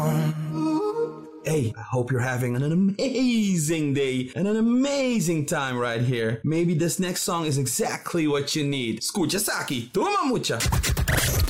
Hey, I hope you're having an amazing day and an amazing time right here. Maybe this next song is exactly what you need. Escucha Saki, toma mucha.